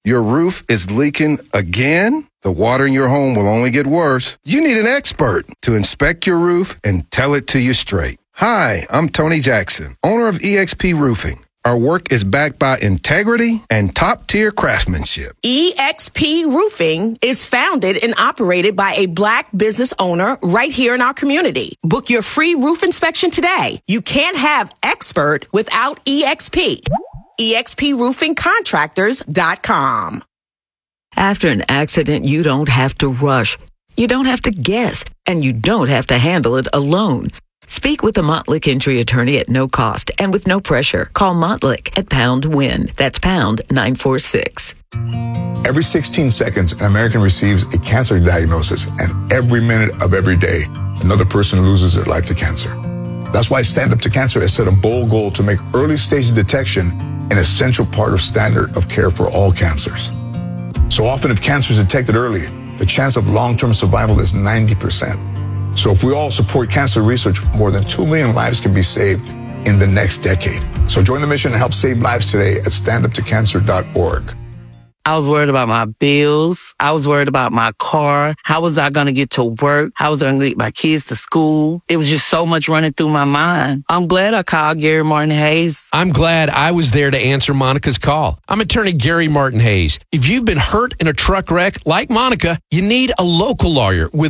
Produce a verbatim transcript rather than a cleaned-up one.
Your roof is leaking again? The water in your home will only get worse. You need an expert to inspect your roof and tell it to you straight. Hi, I'm Tony Jackson, owner of E X P Roofing. Our work is backed by integrity and top-tier craftsmanship. E X P Roofing is founded and operated by a Black business owner right here in our community. Book your free roof inspection today. You can't have expert without E X P. E X P roofing contractors dot com. After an accident, you don't have to rush. You don't have to guess. And you don't have to handle it alone. Speak with a Montlick injury attorney at no cost and with no pressure. Call Montlick at pound win. That's pound nine four six. Every sixteen seconds, an American receives a cancer diagnosis, and every minute of every day, another person loses their life to cancer. That's why Stand Up to Cancer has set a bold goal to make early stage detection an essential part of standard of care for all cancers. So often, if cancer is detected early, the chance of long-term survival is ninety percent. So if we all support cancer research, more than two million lives can be saved in the next decade. So join the mission and help save lives today at stand up to cancer dot org. I was worried about my bills. I was worried about my car. How was I going to get to work? How was I going to get my kids to school? It was just so much running through my mind. I'm glad I called Gary Martin Hayes. I'm glad I was there to answer Monica's call. I'm attorney Gary Martin Hayes. If you've been hurt in a truck wreck like Monica, you need a local lawyer with